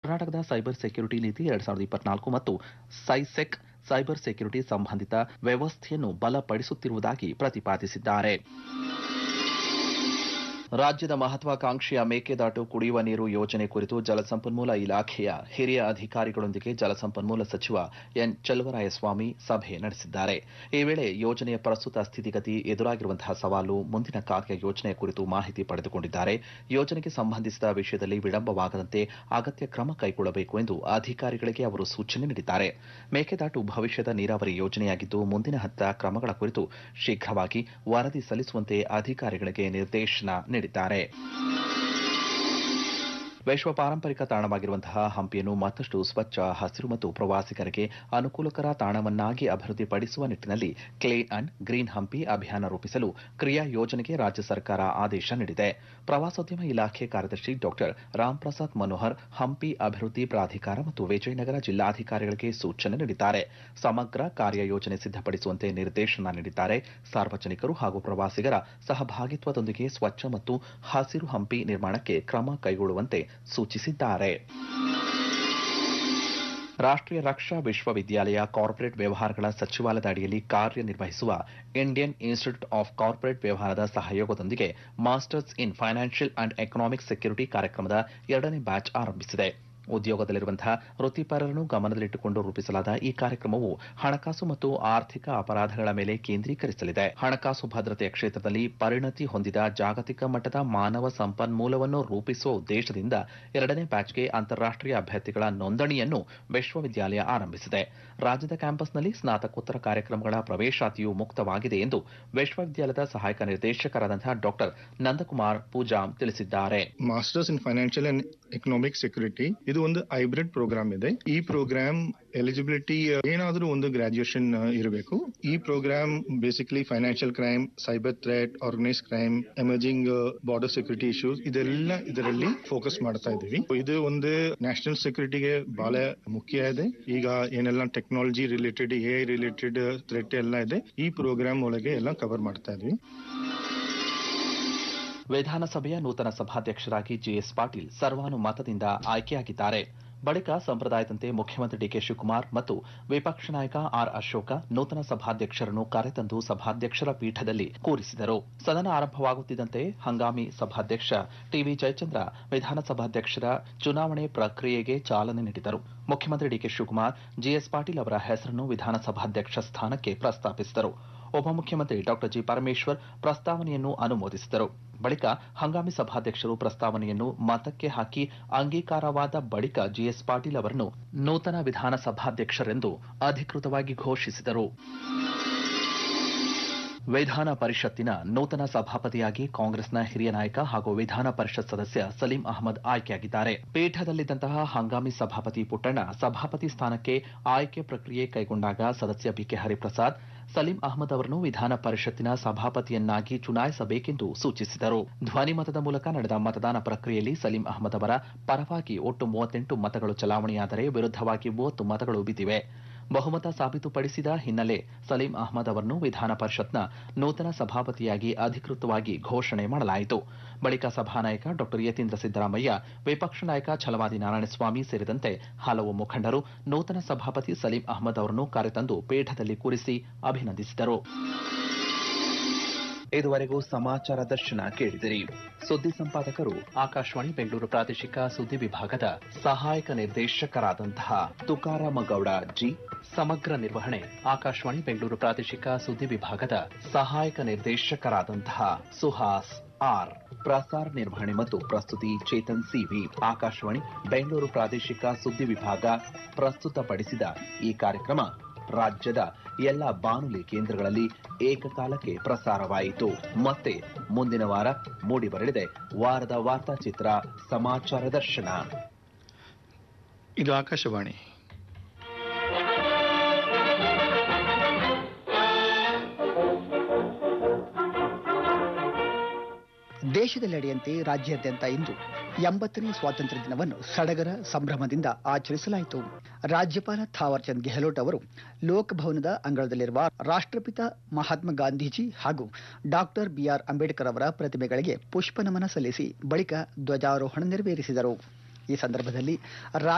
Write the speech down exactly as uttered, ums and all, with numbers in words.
ಕರ್ನಾಟಕದ cyber security ನೀತಿ ಎರಡ್ ಸಾವಿರದ ಇಪ್ಪತ್ನಾಲ್ಕು ಮತ್ತು ಸೈಸೆಕ್ ಸೈಬರ್ ಸೆಕ್ಯುರಿಟಿ ಸಂಬಂಧಿತ ವ್ಯವಸ್ಥೆಯನ್ನು ಬಲಪಡಿಸುತ್ತಿರುವುದಾಗಿ ಪ್ರತಿಪಾದಿಸಿದ್ದಾರೆ. ರಾಜ್ಯದ ಮಹತ್ವಾಕಾಂಕ್ಷೆಯ ಮೇಕೆದಾಟು ಕುಡಿಯುವ ನೀರು ಯೋಜನೆ ಕುರಿತು ಜಲಸಂಪನ್ಮೂಲ ಇಲಾಖೆಯ ಹಿರಿಯ ಅಧಿಕಾರಿಗಳೊಂದಿಗೆ ಜಲಸಂಪನ್ಮೂಲ ಸಚಿವ ಎನ್ ಚೆಲುವರಾಯಸ್ವಾಮಿ ಸಭೆ ನಡೆಸಿದ್ದಾರೆ. ಈ ವೇಳೆ ಯೋಜನೆಯ ಪ್ರಸ್ತುತ ಸ್ಥಿತಿಗತಿ, ಎದುರಾಗಿರುವಂತಹ ಸವಾಲು, ಮುಂದಿನ ಕಾರ್ಯ ಯೋಜನೆಯ ಕುರಿತು ಮಾಹಿತಿ ಪಡೆದುಕೊಂಡಿದ್ದಾರೆ. ಯೋಜನೆಗೆ ಸಂಬಂಧಿಸಿದ ವಿಷಯದಲ್ಲಿ ವಿಳಂಬವಾಗದಂತೆ ಅಗತ್ಯ ಕ್ರಮ ಕೈಗೊಳ್ಳಬೇಕು ಎಂದು ಅಧಿಕಾರಿಗಳಿಗೆ ಅವರು ಸೂಚನೆ ನೀಡಿದ್ದಾರೆ. ಮೇಕೆದಾಟು ಭವಿಷ್ಯದ ನೀರಾವರಿ ಯೋಜನೆಯಾಗಿದ್ದು, ಮುಂದಿನ ಹಂತ ಕ್ರಮಗಳ ಕುರಿತು ಶೀಘ್ರವಾಗಿ ವರದಿ ಸಲ್ಲಿಸುವಂತೆ ಅಧಿಕಾರಿಗಳಿಗೆ ನಿರ್ದೇಶನ ನೀಡಿದ್ದಾರೆ. ವಿಶ್ವ ಪಾರಂಪರಿಕ ತಾಣವಾಗಿರುವಂತಹ ಹಂಪಿಯನ್ನು ಮತ್ತಷ್ಟು ಸ್ವಚ್ಛ, ಹಸಿರು ಮತ್ತು ಪ್ರವಾಸಿಗರಿಗೆ ಅನುಕೂಲಕರ ತಾಣವನ್ನಾಗಿ ಅಭಿವೃದ್ಧಿಪಡಿಸುವ ನಿಟ್ಟಿನಲ್ಲಿ ಕ್ಲೀನ್ ಅಂಡ್ ಗ್ರೀನ್ ಹಂಪಿ ಅಭಿಯಾನ ರೂಪಿಸಲು ಕ್ರಿಯಾ ಯೋಜನೆಗೆ ರಾಜ್ಯ ಸರ್ಕಾರ ಆದೇಶ ನೀಡಿದೆ. ಪ್ರವಾಸೋದ್ಯಮ ಇಲಾಖೆ ಕಾರ್ಯದರ್ಶಿ ಡಾಕ್ಟರ್ ರಾಮ್ಪ್ರಸಾದ್ ಮನೋಹರ್ ಹಂಪಿ ಅಭಿವೃದ್ಧಿ ಪ್ರಾಧಿಕಾರ ಮತ್ತು ವಿಜಯನಗರ ಜಿಲ್ಲಾಧಿಕಾರಿಗಳಿಗೆ ಸೂಚನೆ ನೀಡಿದ್ದಾರೆ. ಸಮಗ್ರ ಕಾರ್ಯಯೋಜನೆ ಸಿದ್ದಪಡಿಸುವಂತೆ ನಿರ್ದೇಶನ ನೀಡಿದ್ದಾರೆ. ಸಾರ್ವಜನಿಕರು ಹಾಗೂ ಪ್ರವಾಸಿಗರ ಸಹಭಾಗಿತ್ವದೊಂದಿಗೆ ಸ್ವಚ್ಛ ಮತ್ತು ಹಸಿರು ಹಂಪಿ ನಿರ್ಮಾಣಕ್ಕೆ ಕ್ರಮ ಕೈಗೊಳ್ಳುವಂತೆ ಸೂಚಿಸಿದ್ದಾರೆ. ರಾಷ್ಟ್ರೀಯ ರಕ್ಷಾ ವಿಶ್ವವಿದ್ಯಾಲಯ ಕಾರ್ಪೊರೇಟ್ ವ್ಯವಹಾರಗಳ ಸಚಿವಾಲಯದ ಅಡಿಯಲ್ಲಿ ಕಾರ್ಯನಿರ್ವಹಿಸುವ ಇಂಡಿಯನ್ ಇನ್ಸ್ಟಿಟ್ಯೂಟ್ ಆಫ್ ಕಾರ್ಪೊರೇಟ್ ವ್ಯವಹಾರದ ಸಹಯೋಗದೊಂದಿಗೆ masters in financial and economic security ಕಾರ್ಯಕ್ರಮದ ಎರಡನೇ ಬ್ಯಾಚ್ ಆರಂಭಿಸಿದೆ. ಉದ್ಯೋಗದಲ್ಲಿರುವಂತಹ ವೃತ್ತಿಪರರನ್ನು ಗಮನದಲ್ಲಿಟ್ಟುಕೊಂಡು ರೂಪಿಸಲಾದ ಈ ಕಾರ್ಯಕ್ರಮವು ಹಣಕಾಸು ಮತ್ತು ಆರ್ಥಿಕ ಅಪರಾಧಗಳ ಮೇಲೆ ಕೇಂದ್ರೀಕರಿಸಲಿದೆ. ಹಣಕಾಸು ಭದ್ರತೆಯ ಕ್ಷೇತ್ರದಲ್ಲಿ ಪರಿಣತಿ ಹೊಂದಿದ ಜಾಗತಿಕ ಮಟ್ಟದ ಮಾನವ ಸಂಪನ್ಮೂಲವನ್ನು ರೂಪಿಸುವ ಉದ್ದೇಶದಿಂದ ಎರಡನೇ ಬ್ಯಾಚ್ಗೆ ಅಂತಾರಾಷ್ಟೀಯ ಅಭ್ಯರ್ಥಿಗಳ ನೋಂದಣಿಯನ್ನು ವಿಶ್ವವಿದ್ಯಾಲಯ ಆರಂಭಿಸಿದೆ. ರಾಜ್ಯದ ಕ್ಯಾಂಪಸ್ನಲ್ಲಿ ಸ್ನಾತಕೋತ್ತರ ಕಾರ್ಯಕ್ರಮಗಳ ಪ್ರವೇಶಾತಿಯು ಮುಕ್ತವಾಗಿದೆ ಎಂದು ವಿಶ್ವವಿದ್ಯಾಲಯದ ಸಹಾಯಕ ನಿರ್ದೇಶಕರಾದಂತಹ ಡಾಕ್ಟರ್ ನಂದಕುಮಾರ್ ಪೂಜಾಮ್ ತಿಳಿಸಿದ್ದಾರೆ. Masters in financial and economic security ಇದು ಒಂದು ಹೈಬ್ರಿಡ್ ಪ್ರೋಗ್ರಾಮ್ ಇದೆ. ಈ ಪ್ರೋಗ್ರಾಮ್ ಎಲಿಜಿಬಿಲಿಟಿ ಏನಾದರೂ ಒಂದು ಗ್ರಾಜುಯೇಷನ್ ಇರಬೇಕು. ಈ program basically financial crime, cyber threat, organise crime, emerging border security issues ಇದೆಲ್ಲ ಇದರಲ್ಲಿ ಫೋಕಸ್ ಮಾಡ್ತಾ ಇದೀವಿ. ಇದು ಒಂದು ನ್ಯಾಷನಲ್ ಸೆಕ್ಯೂರಿಟಿಗೆ ಬಹಳ ಮುಖ್ಯ ಇದೆ. ಈಗ ಏನೆಲ್ಲ technology related, A I related threat ಎಲ್ಲ ಇದೆ, ಈ ಪ್ರೋಗ್ರಾಮ್ ಒಳಗೆ ಎಲ್ಲ ಕವರ್ ಮಾಡ್ತಾ ಇದೀವಿ. ವಿಧಾನಸಭೆಯ ನೂತನ ಸಭಾಧ್ಯಕ್ಷರಾಗಿ ಜಿಎಸ್ ಪಾಟೀಲ್ ಸರ್ವಾನುಮತದಿಂದ ಆಯ್ಕೆಯಾಗಿದ್ದಾರೆ. ಬಳಿಕ ಸಂಪ್ರದಾಯದಂತೆ ಮುಖ್ಯಮಂತ್ರಿ ಡಿಕೆ ಶಿವಕುಮಾರ್ ಮತ್ತು ವಿಪಕ್ಷ ನಾಯಕ ಆರ್ ಅಶೋಕ ನೂತನ ಸಭಾಧ್ಯಕ್ಷರನ್ನು ಕರೆತಂದು ಸಭಾಧ್ಯಕ್ಷರ ಪೀಠದಲ್ಲಿ ಕೂರಿಸಿದರು. ಸದನ ಆರಂಭವಾಗುತ್ತಿದ್ದಂತೆ ಹಂಗಾಮಿ ಸಭಾಧ್ಯಕ್ಷ ಟಿವಿ ಜಯಚಂದ್ರ ವಿಧಾನಸಭಾಧ್ಯಕ್ಷರ ಚುನಾವಣೆ ಪ್ರಕ್ರಿಯೆಗೆ ಚಾಲನೆ ನೀಡಿದರು. ಮುಖ್ಯಮಂತ್ರಿ ಡಿಕೆ ಶಿವಕುಮಾರ್ ಜಿಎಸ್ ಪಾಟೀಲ್ ಅವರ ಹೆಸರನ್ನು ವಿಧಾನಸಭಾಧ್ಯಕ್ಷ ಸ್ಥಾನಕ್ಕೆ ಪ್ರಸ್ತಾಪಿಸಿದರು. ಉಪಮುಖ್ಯಮಂತ್ರಿ ಡಾಕ್ಟರ್ ಜಿ ಪರಮೇಶ್ವರ್ ಪ್ರಸ್ತಾವನೆಯನ್ನು ಅನುಮೋದಿಸಿದರು. ಬಳಿಕ ಹಂಗಾಮಿ ಸಭಾಧ್ಯಕ್ಷರು ಪ್ರಸ್ತಾವನೆಯನ್ನು ಮತಕ್ಕೆ ಹಾಕಿ ಅಂಗೀಕಾರವಾದ ಬಳಿಕ ಜಿಎಸ್ ಪಾಟೀಲ್ ಅವರನ್ನು ನೂತನ ವಿಧಾನಸಭಾಧ್ಯಕ್ಷರೆಂದು ಅಧಿಕೃತವಾಗಿ ಘೋಷಿಸಿದರು. ವಿಧಾನ ಪರಿಷತ್ತಿನ ನೂತನ ಸಭಾಪತಿಯಾಗಿ ಕಾಂಗ್ರೆಸ್ನ ಹಿರಿಯ ನಾಯಕ ಹಾಗೂ ವಿಧಾನ ಪರಿಷತ್ ಸದಸ್ಯ ಸಲೀಂ ಅಹಮದ್ ಆಯ್ಕೆಯಾಗಿದ್ದಾರೆ. ಪೀಠದಲ್ಲಿದ್ದಂತಹ ಹಂಗಾಮಿ ಸಭಾಪತಿ ಪುಟ್ಟಣ್ಣ ಸಭಾಪತಿ ಸ್ಥಾನಕ್ಕೆ ಆಯ್ಕೆ ಪ್ರಕ್ರಿಯೆ ಕೈಗೊಂಡಾಗ ಸದಸ್ಯ ಬಿಕೆ ಹರಿಪ್ರಸಾದ್ ಸಲೀಂ ಅಹಮದ್ ಅವರನ್ನು ವಿಧಾನ ಪರಿಷತ್ತಿನ ಸಭಾಪತಿಯನ್ನಾಗಿ ಚುನಾಯಿಸಬೇಕೆಂದು ಸೂಚಿಸಿದರು. ಧ್ವನಿಮತದ ಮೂಲಕ ನಡೆದ ಮತದಾನ ಪ್ರಕ್ರಿಯೆಯಲ್ಲಿ ಸಲೀಂ ಅಹಮದ್ ಅವರ ಪರವಾಗಿ ಒಟ್ಟು ಮೂವತ್ತೆಂಟು ಮತಗಳು ಚಲಾವಣೆಯಾದರೆ ವಿರುದ್ಧವಾಗಿ ಮೂವತ್ತು ಮತಗಳು ಬಿದ್ದಿವೆ. ಬಹುಮತ ಸಾಬೀತುಪಡಿಸಿದ ಹಿನ್ನೆಲೆ ಸಲೀಂ ಅಹಮದ್ ಅವರನ್ನು ವಿಧಾನ ಪರಿಷತ್ನ ನೂತನ ಸಭಾಪತಿಯಾಗಿ ಅಧಿಕೃತವಾಗಿ ಘೋಷಣೆ ಮಾಡಲಾಯಿತು. ಬಳಿಕ ಸಭಾನಾಯಕ ಡಾಕ್ಟರ್ ಯತೀಂದ್ರ ಸಿದ್ದರಾಮಯ್ಯ, ವಿಪಕ್ಷ ನಾಯಕ ಛಲವಾದಿ ನಾರಾಯಣಸ್ವಾಮಿ ಸೇರಿದಂತೆ ಹಲವು ಮುಖಂಡರು ನೂತನ ಸಭಾಪತಿ ಸಲೀಂ ಅಹಮದ್ ಅವರನ್ನು ಕರೆತಂದು ಪೀಠದಲ್ಲಿ ಕೂರಿಸಿ ಅಭಿನಂದಿಸಿದರು. ಇದುವರೆಗೂ ಸಮಾಚಾರ ದರ್ಶನ ಕೇಳಿದಿರಿ. ಸುದ್ದಿ ಸಂಪಾದಕರು ಆಕಾಶವಾಣಿ ಬೆಂಗಳೂರು ಪ್ರಾದೇಶಿಕ ಸುದ್ದಿ ವಿಭಾಗದ ಸಹಾಯಕ ನಿರ್ದೇಶಕರಾದಂತಹ ತುಕಾರಾಮ ಗೌಡ ಜಿ. ಸಮಗ್ರ ನಿರ್ವಹಣೆ ಆಕಾಶವಾಣಿ ಬೆಂಗಳೂರು ಪ್ರಾದೇಶಿಕ ಸುದ್ದಿ ವಿಭಾಗದ ಸಹಾಯಕ ನಿರ್ದೇಶಕರಾದಂತಹ ಸುಹಾಸ್ ಆರ್. ಪ್ರಸಾರ ನಿರ್ವಹಣೆ ಮತ್ತು ಪ್ರಸ್ತುತಿ ಚೇತನ್ ಸಿವಿ. ಆಕಾಶವಾಣಿ ಬೆಂಗಳೂರು ಪ್ರಾದೇಶಿಕ ಸುದ್ದಿ ವಿಭಾಗ ಪ್ರಸ್ತುತಪಡಿಸಿದ ಈ ಕಾರ್ಯಕ್ರಮ ರಾಜ್ಯದ ಎಲ್ಲ ಬಾನುಲಿ ಕೇಂದ್ರಗಳಲ್ಲಿ ಏಕಕಾಲಕ್ಕೆ ಪ್ರಸಾರವಾಯಿತು. ಮತ್ತೆ ಮುಂದಿನ ವಾರ ಮೂಡಿಬರಲಿದೆ ವಾರದ ವಾರ್ತಾಚಿತ್ರ ಸಮಾಚಾರ ದರ್ಶನ. ಇದು ಆಕಾಶವಾಣಿ. ದೇಶದೆಲ್ಲೆಡೆಯಂತೆ ರಾಜ್ಯಾದ್ಯಂತ ಇಂದು ಎಂಬತ್ತನೇ ಸ್ವಾತಂತ್ರ್ಯ ದಿನವನ್ನು ಸಡಗರ ಸಂಭ್ರಮದಿಂದ ಆಚರಿಸಲಾಯಿತು. ರಾಜ್ಯಪಾಲ ಥಾವರ್ ಚಂದ್ ಗೆಹ್ಲೋಟ್ ಅವರು ಲೋಕಭವನದ ಅಂಗಳದಲ್ಲಿರುವ ರಾಷ್ಟ್ರಪಿತ ಮಹಾತ್ಮ ಗಾಂಧೀಜಿ ಹಾಗೂ ಡಾಕ್ಟರ್ ಬಿಆರ್ ಅಂಬೇಡ್ಕರ್ ಅವರ ಪ್ರತಿಮೆಗಳಿಗೆ ಪುಷ್ಪ ನಮನ ಸಲ್ಲಿಸಿ ಬಳಿಕ ಧ್ವಜಾರೋಹಣ ನೆರವೇರಿಸಿದರು. ಈ ಸಂದರ್ಭದಲ್ಲಿ